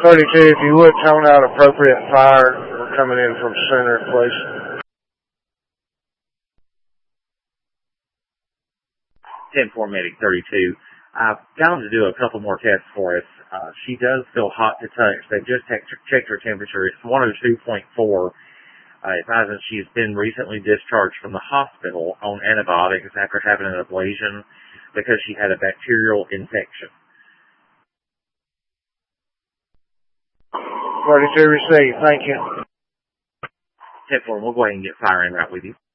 32, if you would tone out appropriate fire. We're coming in from center, please. 10-4 medic 32. I've got them to do a couple more tests for us. She does feel hot to touch. They've just checked her temperature. It's 102.4. Advising she's been recently discharged from the hospital on antibiotics after having an ablation because she had a bacterial infection. 32 received. Thank you. 10-4, we'll go ahead and get firing right with you.